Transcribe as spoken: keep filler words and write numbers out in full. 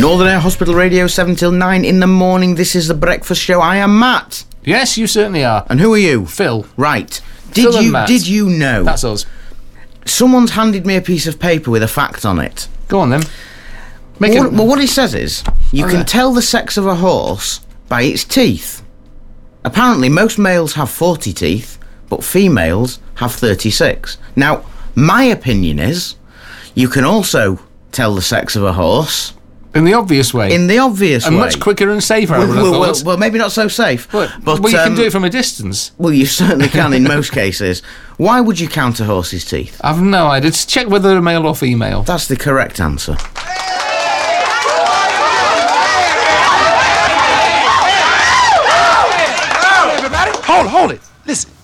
Northern Air Hospital Radio, seven till nine in the morning. This is The Breakfast Show. I am Matt. Yes, you certainly are. And who are you? Phil. Right. Did Phil and you Matt. Did you know? That's us. Someone's handed me a piece of paper with a fact on it. Go on then. Make Well, it... what, well, what it says is, you Okay. can tell the sex of a horse by its teeth. Apparently, most males have forty teeth, but females have thirty-six. Now, my opinion is, you can also tell the sex of a horse In the obvious way. in the obvious and way. much quicker and safer, I Well, would have well, well, thought. well, maybe not so safe. But, but well, you um, can do it from a distance. Well, you certainly can in most cases. Why would you count a horse's teeth? I've no idea. Just check whether they're male or female. That's the correct answer. Hold, hold it. Listen,